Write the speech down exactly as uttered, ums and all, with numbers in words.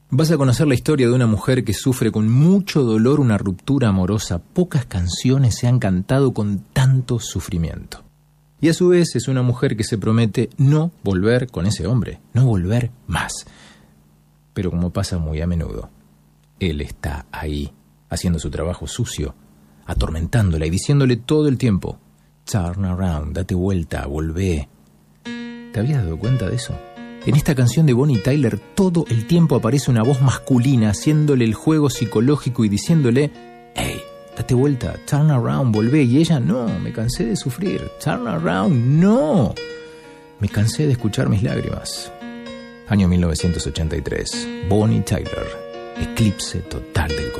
Vas a conocer la historia de una mujer que sufre con mucho dolor una ruptura amorosa. Pocas canciones se han cantado con tanto sufrimiento. Y a su vez es una mujer que se promete no volver con ese hombre, no volver más. Pero como pasa muy a menudo, él está ahí, haciendo su trabajo sucio, atormentándola y diciéndole todo el tiempo: turn around, date vuelta, volvé. ¿Te habías dado cuenta de eso? En esta canción de Bonnie Tyler todo el tiempo aparece una voz masculina haciéndole el juego psicológico y diciéndole: hey, date vuelta, turn around, volvé. Y ella: no, me cansé de sufrir, turn around, no. Me cansé de escuchar mis lágrimas. Año mil novecientos ochenta y tres, Bonnie Tyler, eclipse total del corazón.